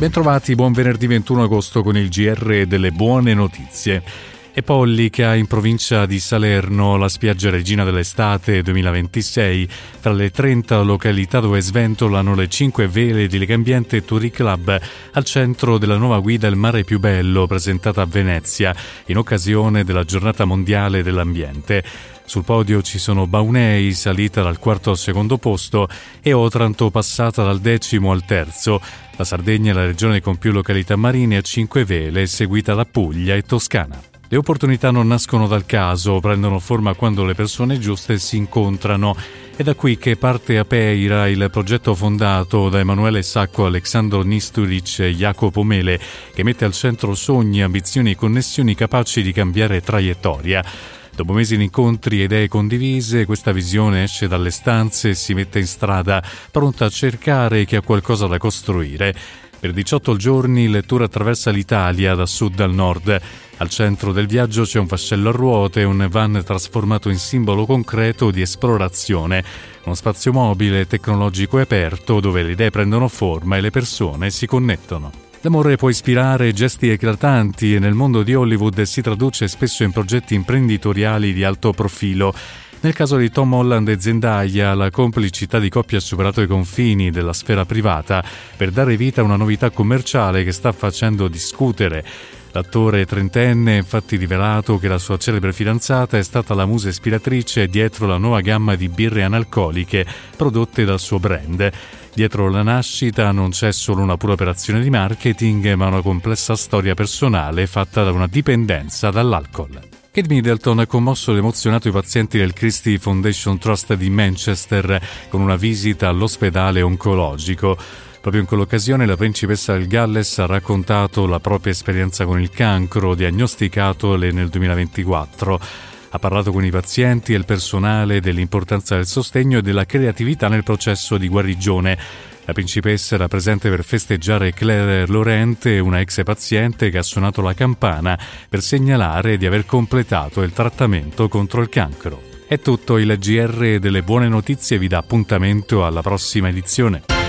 Bentrovati, buon venerdì 21 agosto con il GR delle buone notizie. È Pollica, in provincia di Salerno, la spiaggia regina dell'estate 2026, tra le 30 località dove sventolano le 5 vele di Legambiente Touri Club, al centro della nuova guida Il mare più bello, presentata a Venezia, in occasione della giornata mondiale dell'ambiente. Sul podio ci sono Baunei, salita dal 4° al 2° posto, e Otranto, passata dal 10° al 3°. La Sardegna è la regione con più località marine a 5 vele, seguita da Puglia e Toscana. Le opportunità non nascono dal caso, prendono forma quando le persone giuste si incontrano. È da qui che parte Apeira, il progetto fondato da Emanuele Sacco, Alexandro Nisturic e Jacopo Mele, che mette al centro sogni, ambizioni e connessioni capaci di cambiare traiettoria. Dopo mesi di incontri e idee condivise, questa visione esce dalle stanze e si mette in strada, pronta a cercare chi ha qualcosa da costruire. Per 18 giorni il tour attraversa l'Italia da sud al nord. Al centro del viaggio c'è un vascello a ruote e un van trasformato in simbolo concreto di esplorazione. Uno spazio mobile, tecnologico e aperto dove le idee prendono forma e le persone si connettono. L'amore può ispirare gesti eclatanti e nel mondo di Hollywood si traduce spesso in progetti imprenditoriali di alto profilo. Nel caso di Tom Holland e Zendaya, la complicità di coppia ha superato i confini della sfera privata per dare vita a una novità commerciale che sta facendo discutere. L'attore trentenne ha infatti rivelato che la sua celebre fidanzata è stata la musa ispiratrice dietro la nuova gamma di birre analcoliche prodotte dal suo brand. Dietro la nascita non c'è solo una pura operazione di marketing, ma una complessa storia personale fatta da una dipendenza dall'alcol. Kate Middleton ha commosso ed emozionato i pazienti del Christie Foundation Trust di Manchester con una visita all'ospedale oncologico. Proprio in quell'occasione la principessa del Galles ha raccontato la propria esperienza con il cancro, diagnosticatole nel 2024. Ha parlato con i pazienti e il personale dell'importanza del sostegno e della creatività nel processo di guarigione. La principessa era presente per festeggiare Claire Laurent, una ex paziente che ha suonato la campana per segnalare di aver completato il trattamento contro il cancro. È tutto, il GR delle buone notizie vi dà appuntamento alla prossima edizione.